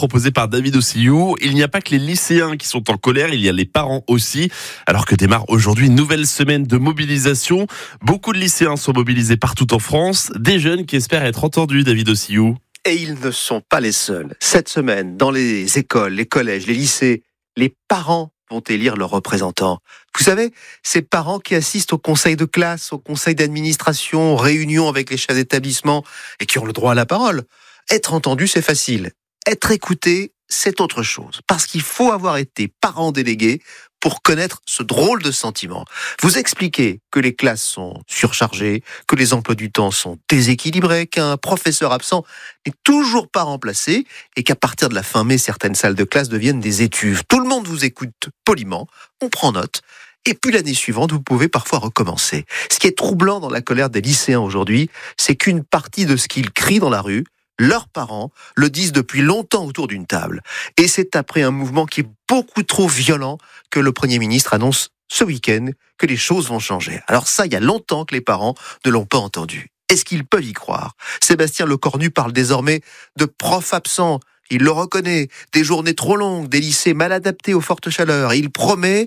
proposé par David Ossillou. Il n'y a pas que les lycéens qui sont en colère, il y a les parents aussi. Alors que démarre aujourd'hui une nouvelle semaine de mobilisation. Beaucoup de lycéens sont mobilisés partout en France. Des jeunes qui espèrent être entendus, David Ossillou. Et ils ne sont pas les seuls. Cette semaine, dans les écoles, les collèges, les lycées, les parents vont élire leurs représentants. Vous savez, ces parents qui assistent au conseil de classe, au conseil d'administration, aux réunions avec les chefs d'établissement et qui ont le droit à la parole. Être entendu, c'est facile. Être écouté, c'est autre chose. Parce qu'il faut avoir été parent délégué pour connaître ce drôle de sentiment. Vous expliquez que les classes sont surchargées, que les emplois du temps sont déséquilibrés, qu'un professeur absent n'est toujours pas remplacé et qu'à partir de la fin mai, certaines salles de classe deviennent des étuves. Tout le monde vous écoute poliment, on prend note. Et puis l'année suivante, vous pouvez parfois recommencer. Ce qui est troublant dans la colère des lycéens aujourd'hui, c'est qu'une partie de ce qu'ils crient dans la rue, leurs parents le disent depuis longtemps autour d'une table. Et c'est après un mouvement qui est beaucoup trop violent que le Premier ministre annonce ce week-end que les choses vont changer. Alors ça, il y a longtemps que les parents ne l'ont pas entendu. Est-ce qu'ils peuvent y croire ? Sébastien Lecornu parle désormais de profs absents. Il le reconnaît. Des journées trop longues, des lycées mal adaptés aux fortes chaleurs. Il promet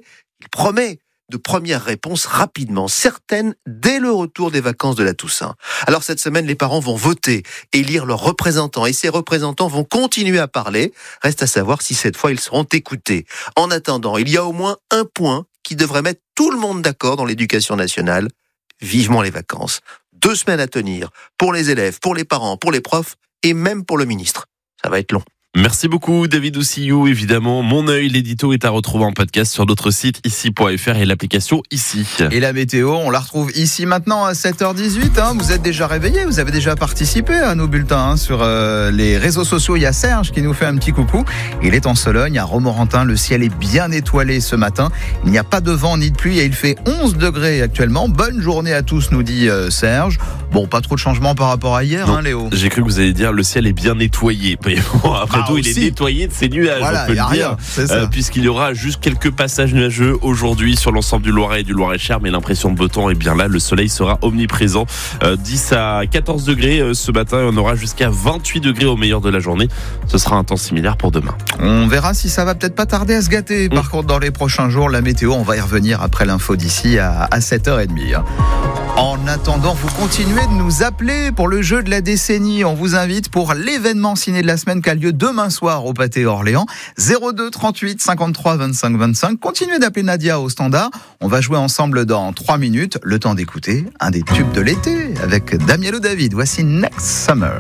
de premières réponses rapidement, certaines dès le retour des vacances de la Toussaint. Alors cette semaine, les parents vont voter et élire leurs représentants. Et ces représentants vont continuer à parler. Reste à savoir si cette fois ils seront écoutés. En attendant, il y a au moins un point qui devrait mettre tout le monde d'accord dans l'éducation nationale. Vivement les vacances. 2 semaines à tenir pour les élèves, pour les parents, pour les profs et même pour le ministre. Ça va être long. Merci beaucoup David Ossillou. Évidemment, Mon œil, l'édito est à retrouver en podcast sur notre site ici.fr et l'application Ici. Et la météo, on la retrouve ici maintenant à 7h18. Vous êtes déjà réveillés, vous avez déjà participé à nos bulletins sur les réseaux sociaux. Il y a Serge qui nous fait un petit coucou. Il est en Sologne, à Romorantin. Le ciel est bien étoilé ce matin. Il n'y a pas de vent ni de pluie et il fait 11 degrés actuellement. Bonne journée à tous, nous dit Serge. Bon, pas trop de changements par rapport à hier, Léo. J'ai cru que vous alliez dire le ciel est bien nettoyé. Bon, après tout, il est nettoyé de ces nuages, voilà, on peut le dire, puisqu'il y aura juste quelques passages nuageux aujourd'hui sur l'ensemble du Loiret et du Loir-et-Cher, mais l'impression de beau temps est bien là. Le soleil sera omniprésent. 10 à 14 degrés ce matin et on aura jusqu'à 28 degrés au meilleur de la journée. Ce sera un temps similaire pour demain. On verra si ça va peut-être pas tarder à se gâter. Par contre, dans les prochains jours, la météo, on va y revenir après l'info d'ici à 7h30. En attendant, vous continuez de nous appeler pour le jeu de la décennie. On vous invite pour l'événement ciné de la semaine qui a lieu demain soir au Pâté Orléans. 02 38 53 25 25. Continuez d'appeler Nadia au standard. On va jouer ensemble dans 3 minutes. Le temps d'écouter un des tubes de l'été avec Damiano David. Voici Next Summer.